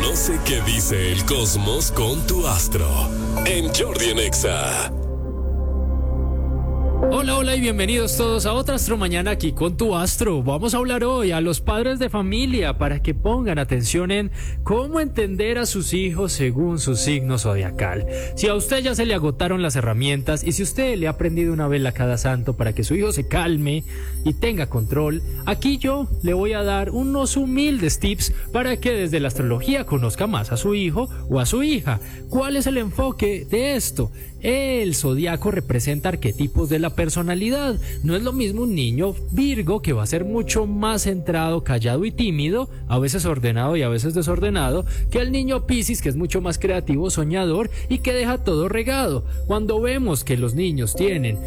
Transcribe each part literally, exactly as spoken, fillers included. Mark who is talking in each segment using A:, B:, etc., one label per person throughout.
A: Conoce qué dice el cosmos con tu astro en Jordi en Exa.
B: Hola, hola y bienvenidos todos a otra Astro Mañana aquí con tu astro. Vamos a hablar hoy a los padres de familia para que pongan atención en cómo entender a sus hijos según su signo zodiacal. Si a usted ya se le agotaron las herramientas y si usted le ha prendido una vela cada santo para que su hijo se calme y tenga control, aquí yo le voy a dar unos humildes tips para que desde la astrología conozca más a su hijo o a su hija. ¿Cuál es el enfoque de esto? El zodiaco representa arquetipos de la personalidad. No es lo mismo un niño Virgo, que va a ser mucho más centrado, callado y tímido, a veces ordenado y a veces desordenado, que el niño Piscis, que es mucho más creativo, soñador y que deja todo regado. Cuando vemos que los niños tienen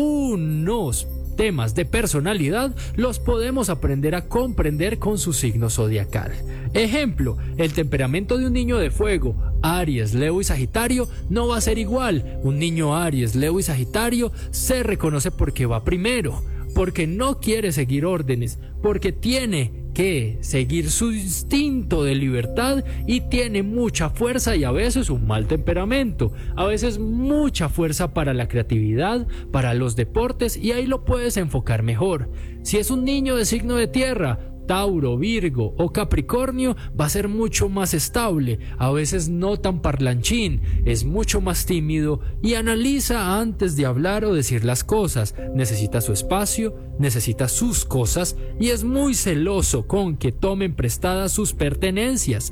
B: unos temas de personalidad, los podemos aprender a comprender con su signo zodiacal. Ejemplo, el temperamento de un niño de fuego, Aries, Leo y Sagitario, no va a ser igual. Un niño Aries, Leo y Sagitario se reconoce porque va primero, porque no quiere seguir órdenes, porque tiene que seguir su instinto de libertad y tiene mucha fuerza y a veces un mal temperamento, a veces mucha fuerza para la creatividad, para los deportes, y ahí lo puedes enfocar mejor. Si es un niño de signo de tierra, Tauro, Virgo o Capricornio, va a ser mucho más estable, a veces no tan parlanchín, es mucho más tímido y analiza antes de hablar o decir las cosas, necesita su espacio, necesita sus cosas y es muy celoso con que tomen prestadas sus pertenencias.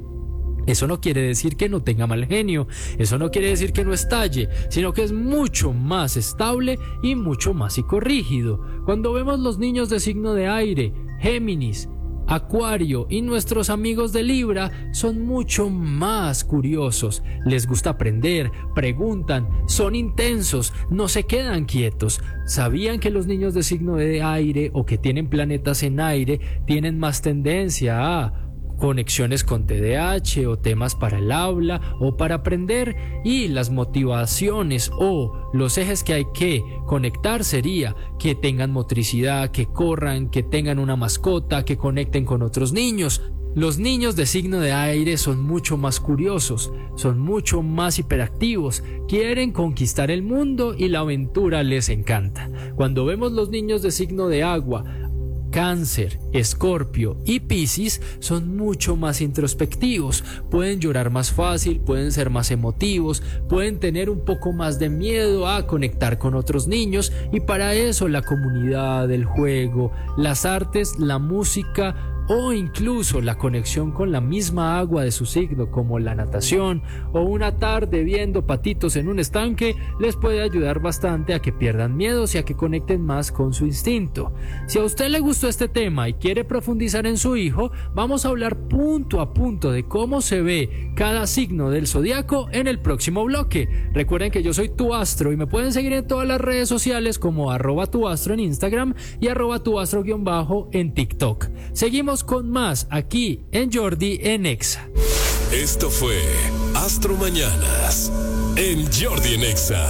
B: Eso no quiere decir que no tenga mal genio, eso no quiere decir que no estalle, sino que es mucho más estable y mucho más psicorrígido. Cuando vemos los niños de signo de aire, Géminis, Acuario y nuestros amigos de Libra, son mucho más curiosos, les gusta aprender, preguntan, son intensos, no se quedan quietos. ¿Sabían que los niños de signo de aire o que tienen planetas en aire tienen más tendencia a conexiones con T D A H o temas para el habla o para aprender? Y las motivaciones o los ejes que hay que conectar sería que tengan motricidad, que corran, que tengan una mascota, que conecten con otros niños. Los niños de signo de aire son mucho más curiosos, son mucho más hiperactivos, quieren conquistar el mundo y la aventura les encanta. Cuando vemos los niños de signo de agua, Cáncer, Escorpio y Piscis, son mucho más introspectivos, pueden llorar más fácil, pueden ser más emotivos, pueden tener un poco más de miedo a conectar con otros niños, y para eso la comunidad, el juego, las artes, la música o incluso la conexión con la misma agua de su signo, como la natación o una tarde viendo patitos en un estanque, les puede ayudar bastante a que pierdan miedos y a que conecten más con su instinto. Si a usted le gustó este tema y quiere profundizar en su hijo, vamos a hablar punto a punto de cómo se ve cada signo del zodiaco en el próximo bloque. Recuerden que yo soy tu astro y me pueden seguir en todas las redes sociales como arroba tu astro en Instagram y arroba tu astro guión bajo en TikTok. Seguimos con más aquí en Jordi en Exa.
A: Esto fue Astro Mañanas en Jordi en Exa.